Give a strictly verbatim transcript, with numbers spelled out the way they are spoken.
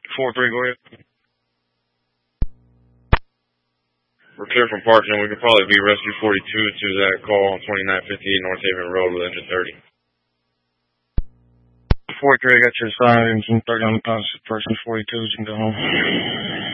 four three, go ahead. We're clear from parking. We could probably be Rescue forty-two to that call on twenty-nine fifty-eight North Haven Road with engine thirty. four three, I got your signs and thirty on the positive person forty-two. You can go home.